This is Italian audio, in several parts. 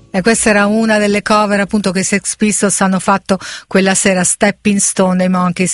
E questa era una delle cover appunto che i Sex Pistols hanno fatto quella sera, Stepping Stone dei Monkees.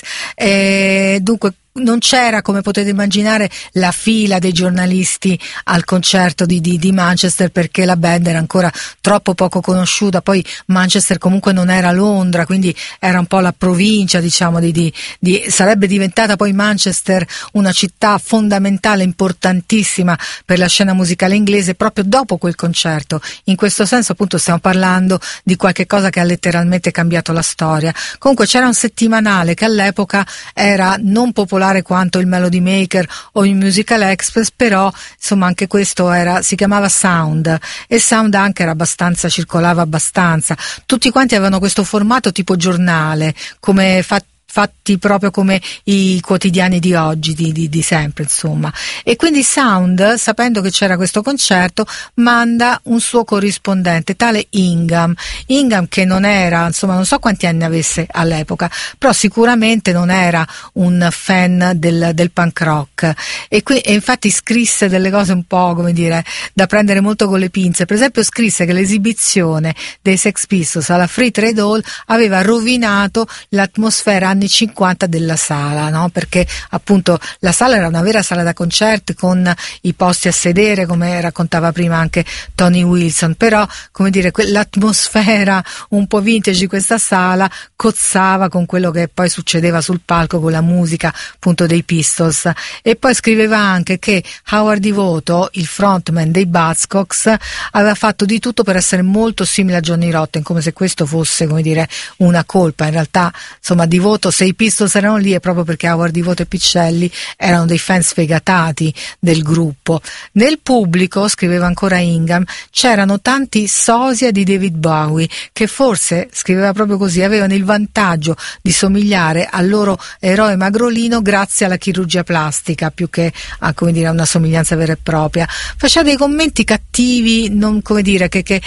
E dunque non c'era, come potete immaginare, la fila dei giornalisti al concerto di Manchester, perché la band era ancora troppo poco conosciuta. Poi Manchester comunque non era Londra, quindi era un po' la provincia, diciamo, sarebbe diventata poi Manchester una città fondamentale, importantissima per la scena musicale inglese proprio dopo quel concerto. In questo senso appunto stiamo parlando di qualche cosa che ha letteralmente cambiato la storia. Comunque c'era un settimanale che all'epoca era non popolare quanto il Melody Maker o il Musical Express, però insomma anche questo si chiamava Sound, e Sound anche circolava abbastanza. Tutti quanti avevano questo formato tipo giornale, come fatti proprio come i quotidiani di oggi, di sempre, insomma. E quindi Sound, sapendo che c'era questo concerto, manda un suo corrispondente, tale Ingham, che non era, insomma, non so quanti anni avesse all'epoca, però sicuramente non era un fan del punk rock, e infatti scrisse delle cose un po', come dire, da prendere molto con le pinze. Per esempio scrisse che l'esibizione dei Sex Pistols alla Free Trade Hall aveva rovinato l'atmosfera anni 50 della sala, no? Perché appunto la sala era una vera sala da concerti con i posti a sedere, come raccontava prima anche Tony Wilson, però, come dire, l'atmosfera un po' vintage di questa sala cozzava con quello che poi succedeva sul palco con la musica appunto dei Pistols. E poi scriveva anche che Howard Devoto, il frontman dei Buzzcocks, aveva fatto di tutto per essere molto simile a Johnny Rotten, come se questo fosse, come dire, una colpa. In realtà, insomma, Devoto, se i Pistols erano lì è proprio perché Howard Devoto e Piccelli erano dei fan sfegatati del gruppo. Nel pubblico, scriveva ancora Ingham, c'erano tanti sosia di David Bowie che forse, scriveva proprio così, avevano il vantaggio di somigliare al loro eroe magrolino grazie alla chirurgia plastica, più che a, come dire, una somiglianza vera e propria. Faceva dei commenti cattivi, non, come dire, che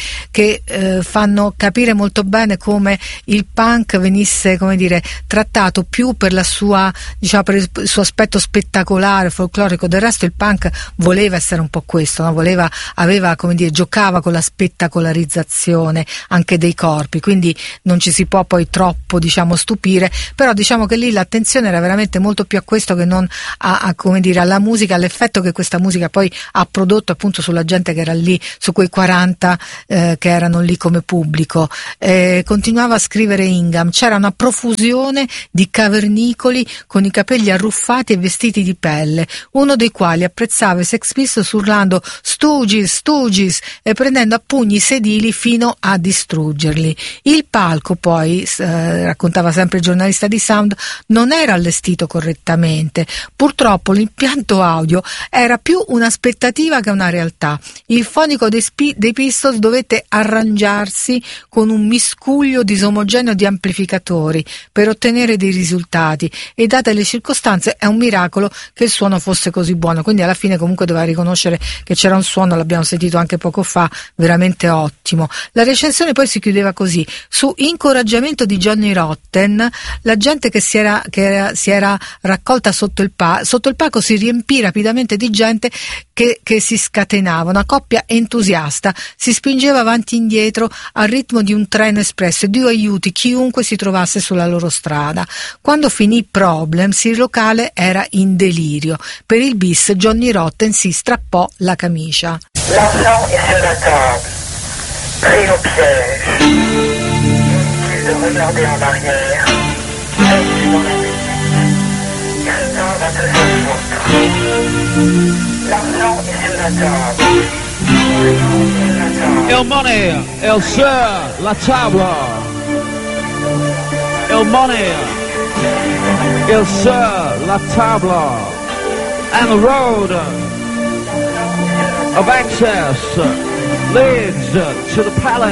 fanno capire molto bene come il punk venisse, come dire, trattato più per la sua, diciamo, per il suo aspetto spettacolare, folclorico. Del resto il punk voleva essere un po' questo, no? Aveva, come dire, giocava con la spettacolarizzazione anche dei corpi, quindi non ci si può poi troppo, diciamo, stupire, però diciamo che lì l'attenzione era veramente molto più a questo che non come dire, alla musica, all'effetto che questa musica poi ha prodotto appunto sulla gente che era lì, su quei 40 che erano lì come pubblico. Continuava a scrivere Ingham, c'era una profusione di cavernicoli con i capelli arruffati e vestiti di pelle, uno dei quali apprezzava i Sex Pistols urlando Stooges, Stooges, e prendendo a pugni i sedili fino a distruggerli. Il palco poi, raccontava sempre il giornalista di Sound, non era allestito correttamente. Purtroppo l'impianto audio era più un'aspettativa che una realtà. Il fonico dei Pistols dovette arrangiarsi con un miscuglio disomogeneo di amplificatori per ottenere dei risultati, e date le circostanze è un miracolo che il suono fosse così buono. Quindi alla fine comunque doveva riconoscere che c'era un suono, l'abbiamo sentito anche poco fa, veramente ottimo. La recensione poi si chiudeva così: su incoraggiamento di Johnny Rotten, la gente che si era raccolta sotto il palco si riempì rapidamente di gente che si scatenava. Una coppia entusiasta si spingeva avanti e indietro al ritmo di un treno espresso e Dio aiuti chiunque si trovasse sulla loro strada. Quando finì Problems, il locale era in delirio. Per il bis Johnny Rotten si strappò la camicia. L'argent est sur la table, pris au piège. Inutile de regarder en arrière, reste dans la musique. Quelqu'un va te faire foutre. L'argent est sur la table. El money, el sir, la table. El money, el sir, la table. And the road of access leads to the palace.